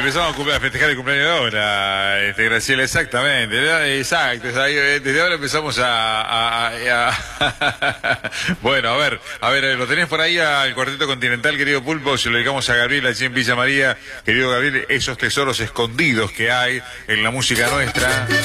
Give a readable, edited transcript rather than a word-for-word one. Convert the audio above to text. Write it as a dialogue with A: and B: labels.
A: empezamos a festejar el cumpleaños de ahora, Graciela, exactamente, exacto, desde ahora empezamos Bueno, a ver, lo tenés por ahí al Cuarteto Continental, querido Pulpo, se lo dedicamos a Gabriel allí en Villa María, querido Gabriel, esos tesoros escondidos que hay en la música nuestra.